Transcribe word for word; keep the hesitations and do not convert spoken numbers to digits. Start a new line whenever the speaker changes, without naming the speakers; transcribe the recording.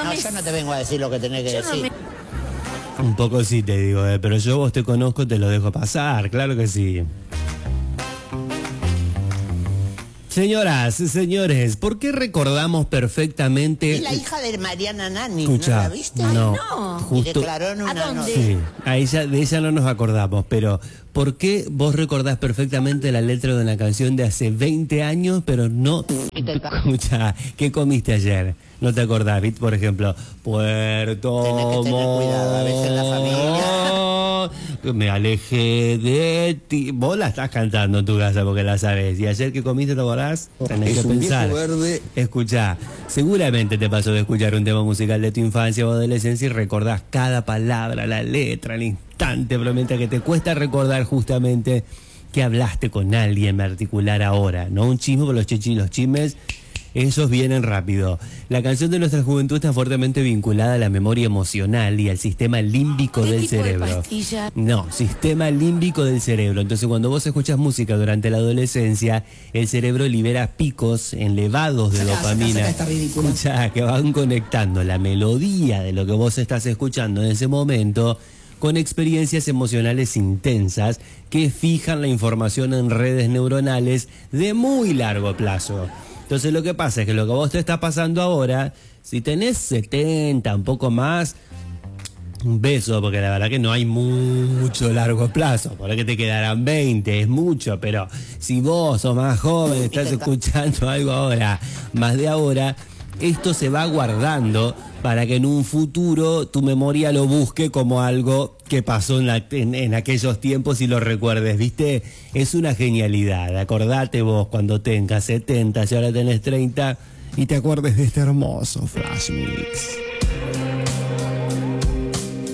no,
me...
yo no te vengo a decir lo que tenés que
yo
decir.
No me...
Un poco sí te digo, eh, pero yo vos te conozco, te lo dejo pasar, claro que sí. Señoras, señores, ¿por qué recordamos perfectamente?
Es la hija de Mariana Nani,
Escuchá,
¿no la viste?
no,
Ay, no.
justo,
Y declaró en una
¿A dónde?
nota.
sí, a ella, de ella no nos acordamos, pero ¿por qué vos recordás perfectamente la letra de una canción de hace veinte años, pero no? Escucha, ¿qué comiste ayer? No te acordás, ¿viste? Por ejemplo, Puerto
Tenés que tener cuidado, a veces la
familia. Me alejé de ti. Vos la estás cantando en tu casa porque la sabes. ¿Y ayer qué comiste, te acordás? Tenés
Es
que
un
pensar.
viejo verde.
Escuchá, seguramente te pasó de escuchar un tema musical de tu infancia o adolescencia y recordás cada palabra, la letra, el instante, pero mientras que te cuesta recordar justamente que hablaste con alguien en particular ahora, no un chisme, porque los chichis, los chismes, esos vienen rápido. La canción de nuestra juventud está fuertemente vinculada a la memoria emocional y al sistema límbico
¿Qué
del
tipo de
cerebro.
pastilla?
No, sistema límbico del cerebro. Entonces, cuando vos escuchas música durante la adolescencia, el cerebro libera picos elevados de
Sacá,
dopamina.
sacá, sacá esta ridícula.
Escuchá, que van conectando la melodía de lo que vos estás escuchando en ese momento con experiencias emocionales intensas que fijan la información en redes neuronales de muy largo plazo. Entonces lo que pasa es que lo que a vos te está pasando ahora, si tenés setenta, un poco más, un beso, porque la verdad que no hay mucho largo plazo, por ahí que te quedarán veinte, es mucho, pero si vos sos más joven, estás escuchando algo ahora, más de ahora, esto se va guardando para que en un futuro tu memoria lo busque como algo que pasó en, la, en, en aquellos tiempos y lo recuerdes, ¿viste? Es una genialidad. Acordate vos cuando tengas setenta, si ahora tenés treinta, y te acuerdes de este hermoso Flash Mix.